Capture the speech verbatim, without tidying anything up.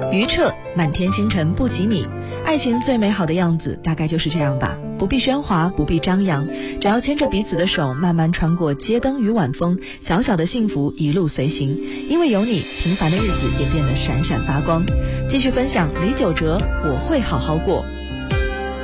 余彻，满天星辰不及你。爱情最美好的样子大概就是这样吧，不必喧哗，不必张扬，只要牵着彼此的手，慢慢穿过街灯与晚风，小小的幸福一路随行。因为有你，平凡的日子也变得闪闪发光。继续分享李玖哲，我会好好过。